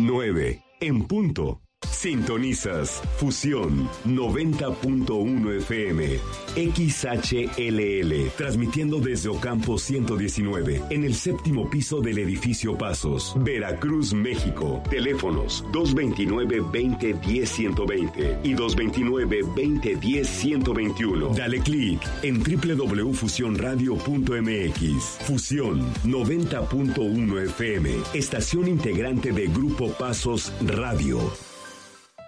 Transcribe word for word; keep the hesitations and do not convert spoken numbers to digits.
nueve en punto. Sintonizas Fusión noventa punto uno F M, X H L L, transmitiendo desde Ocampo ciento diecinueve, en el séptimo piso del edificio Pasos, Veracruz, México. Teléfonos dos veintinueve, veinte, diez, ciento veinte y dos veintinueve, veinte, diez, ciento veintiuno. Dale clic en doble u doble u doble u punto fusión radio punto m x. Fusión noventa punto uno F M, estación integrante de Grupo Pasos Radio.